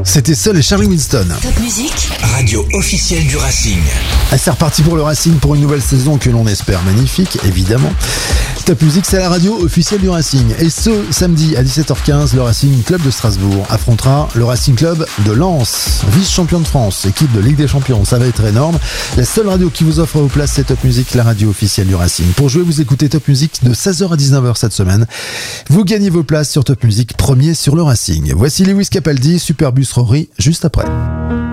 C'était Seul et Charlie Winston. Top Musique, radio officielle du Racing. C'est reparti pour le Racing pour une nouvelle saison que l'on espère magnifique, évidemment. Top Musique, c'est la radio officielle du Racing. Et ce samedi à 17h15, le Racing Club de Strasbourg affrontera le Racing Club de Lens, vice-champion de France, équipe de Ligue des Champions. Ça va être énorme. La seule radio qui vous offre vos places, c'est Top Musique, la radio officielle du Racing. Pour jouer, vous écoutez Top Musique de 16h à 19h cette semaine. Vous gagnez vos places sur Top Musique, premier sur le Racing. Voici Lewis Capaldi, Superbus Rory, juste après.